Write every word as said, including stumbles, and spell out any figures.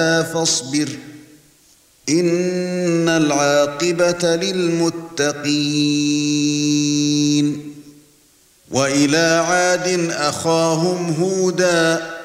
فاصبر إن العاقبة للمتقين. وإلى عاد أخاهم هودا